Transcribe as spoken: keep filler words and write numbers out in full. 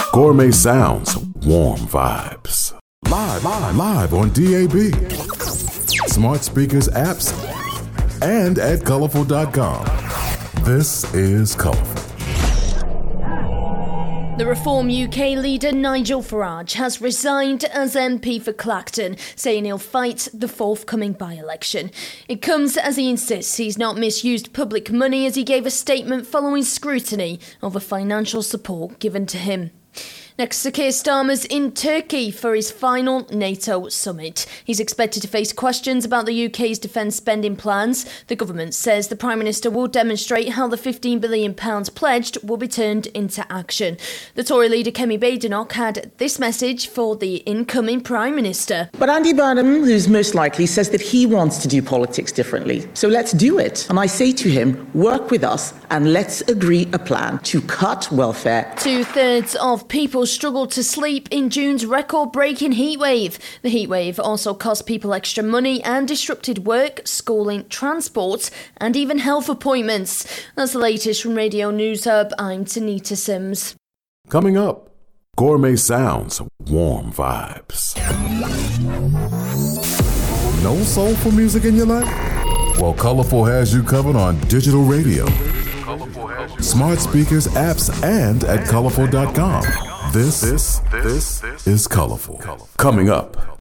Gourmet sounds, warm vibes. Live, live, live on D A B, smart speakers, apps, and at colorful dot com. This is Colorful. The Reform U K leader Nigel Farage has resigned as M P for Clacton, saying he'll fight the forthcoming by-election. It comes as he insists he's not misused public money, as he gave a statement following scrutiny over financial support given to him. Next, Sir Keir Starmer's in Turkey for his final NATO summit. He's expected to face questions about the U K's defence spending plans. The government says the Prime Minister will demonstrate how the fifteen billion pounds pledged will be turned into action. The Tory leader Kemi Badenoch had this message for the incoming Prime Minister. But Andy Burnham, who's most likely, says that he wants to do politics differently. So let's do it. And I say to him, work with us and let's agree a plan to cut welfare. Two-thirds of people struggled to sleep in June's record-breaking heatwave. The heatwave also cost people extra money and disrupted work, schooling, transport, and even health appointments. That's the latest from Radio News Hub. I'm Tanita Sims. Coming up, gourmet sounds, warm vibes. No soulful music in your life? Well, Colorful has you covered on digital radio, smart speakers, apps, and at colorful dot com. This, this, this is Colorful. Coming up,